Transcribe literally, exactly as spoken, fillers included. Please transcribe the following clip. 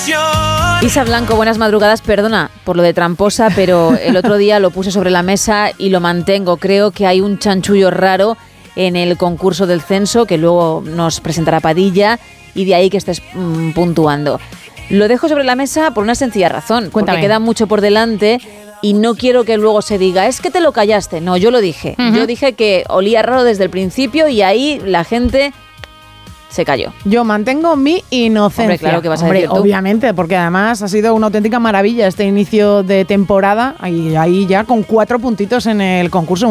Isa Blanco, buenas madrugadas. Perdona por lo de tramposa, pero el otro día lo puse sobre la mesa y lo mantengo. Creo que hay un chanchullo raro en el concurso del censo que luego nos presentará Padilla y de ahí que estés mmm, puntuando. Lo dejo sobre la mesa por una sencilla razón. Cuéntame. Porque queda mucho por delante y no quiero que luego se diga, es que te lo callaste. No, yo lo dije. Uh-huh. Yo dije que olía raro desde el principio y ahí la gente se cayó. Yo mantengo mi inocencia. Hombre, claro que vas a Hombre, decir tú. Obviamente, porque además ha sido una auténtica maravilla este inicio de temporada. Ahí, ahí ya con cuatro puntitos en el concurso.